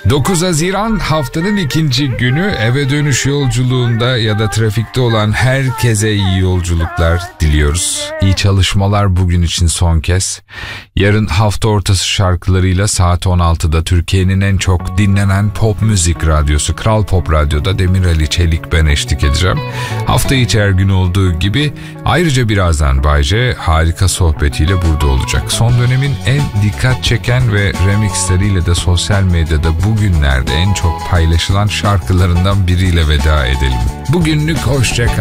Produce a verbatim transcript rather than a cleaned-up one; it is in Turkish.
dokuz Haziran haftanın ikinci günü, eve dönüş yolculuğunda ya da trafikte olan herkese iyi yolculuklar diliyoruz. İyi çalışmalar bugün için son kez. Yarın hafta ortası şarkılarıyla saat on altıda Türkiye'nin en çok dinlenen pop müzik radyosu Kral Pop Radyo'da Demir Ali Çelik ben eşlik edeceğim. Hafta içi her gün olduğu gibi ayrıca birazdan Bayce harika sohbetiyle burada olacak. Son dönemin en dikkat çeken ve remixleriyle de sosyal medyada bugünlerde en çok paylaşılan şarkılarından biriyle veda edelim. Bugünlük hoşça kal.